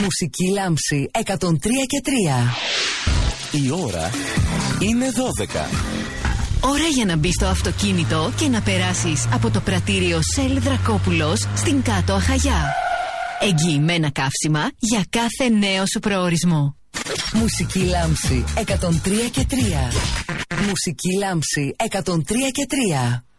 Μουσική λάμψη 103 και 3. Η ώρα είναι 12. Ώρα για να μπεις στο αυτοκίνητο και να περάσεις από το πρατήριο Shell Δρακόπουλος στην Κάτω Αχαγιά. Εγγυημένα καύσιμα για κάθε νέο σου προορισμό. Μουσική λάμψη 103 και 3. Μουσική λάμψη 103 και 3.